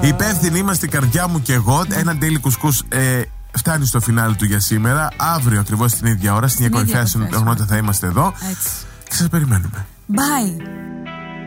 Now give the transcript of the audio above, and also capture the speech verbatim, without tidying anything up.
Υπεύθυνοι είμαστε, η καρδιά μου και εγώ. Ένα Daily Couscous ε, φτάνει στο φινάλι του για σήμερα. Αύριο ακριβώς την ίδια ώρα, στην κορυφαία συνότητα θα είμαστε εδώ. Έτσι. Και σας περιμένουμε. Bye.